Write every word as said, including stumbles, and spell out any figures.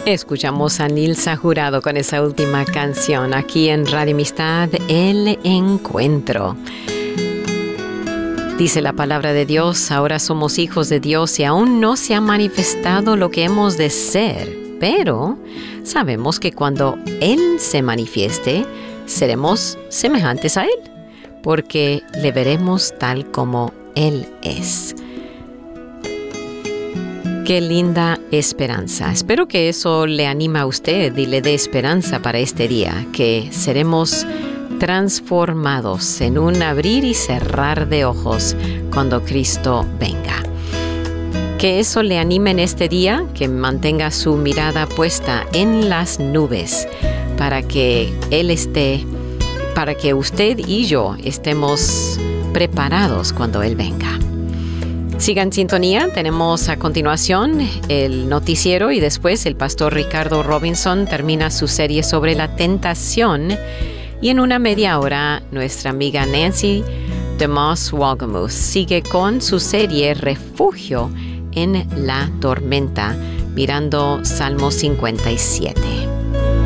Escuchamos a Nilsa Jurado con esa última canción aquí en Radio Amistad, El Encuentro. Dice la palabra de Dios, ahora somos hijos de Dios y aún no se ha manifestado lo que hemos de ser, pero sabemos que cuando Él se manifieste, seremos semejantes a Él, porque le veremos tal como Él es. Qué linda esperanza. Espero que eso le anime a usted y le dé esperanza para este día, que seremos transformados en un abrir y cerrar de ojos cuando Cristo venga. Que eso le anime en este día, que mantenga su mirada puesta en las nubes para que Él esté, para que usted y yo estemos preparados cuando Él venga. Siga en sintonía, tenemos a continuación el noticiero y después el pastor Ricardo Robinson termina su serie sobre la tentación y en una media hora nuestra amiga Nancy DeMoss Wolgemuth sigue con su serie Refugio en la Tormenta, mirando Salmo cincuenta y siete.